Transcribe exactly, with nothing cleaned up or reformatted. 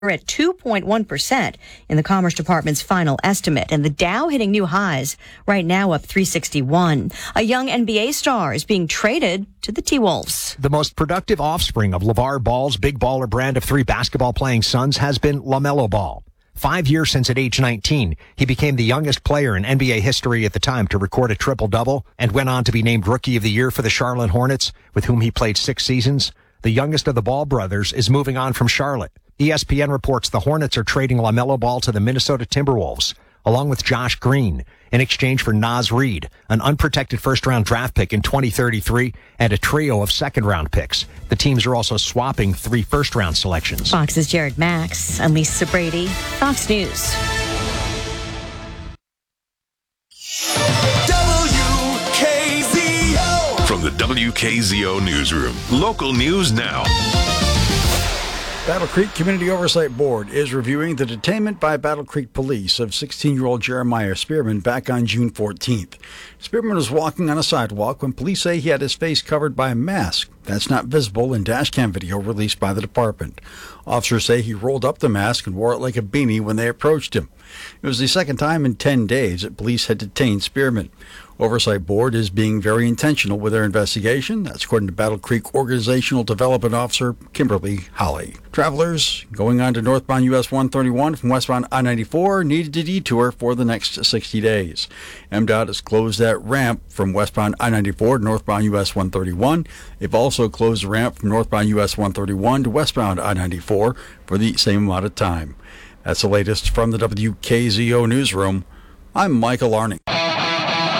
at two point one percent in the Commerce Department's final estimate, and the Dow hitting new highs, right now up three sixty-one. A young N B A star is being traded to the T-Wolves. The most productive offspring of LeVar Ball's big baller brand of three basketball-playing sons has been LaMelo Ball. Five years since at age nineteen, he became the youngest player in N B A history at the time to record a triple-double and went on to be named Rookie of the Year for the Charlotte Hornets, with whom he played six seasons. The youngest of the Ball brothers is moving on from Charlotte. E S P N reports the Hornets are trading LaMelo Ball to the Minnesota Timberwolves, along with Josh Green, in exchange for Naz Reid, an unprotected first-round draft pick in twenty thirty-three, and a trio of second-round picks. The teams are also swapping three first-round selections. Fox's Jared Max. I'm Lisa Brady, Fox News. W K Z O. From the W K Z O Newsroom, local news now. Battle Creek Community Oversight Board is reviewing the detainment by Battle Creek Police of sixteen-year-old Jeremiah Spearman back on June fourteenth. Spearman was walking on a sidewalk when police say he had his face covered by a mask that's not visible in dashcam video released by the department. Officers say he rolled up the mask and wore it like a beanie when they approached him. It was the second time in ten days that police had detained Spearman. Oversight Board is being very intentional with their investigation. That's according to Battle Creek Organizational Development Officer Kimberly Holly. Travelers going on to northbound U S one thirty-one from westbound I ninety-four needed to detour for the next sixty days. M DOT has closed that ramp from westbound I ninety-four to northbound U S one thirty-one. They've also closed the ramp from northbound U S one thirty-one to westbound I ninety-four for the same amount of time. That's the latest from the W K Z O Newsroom. I'm Michael Arning.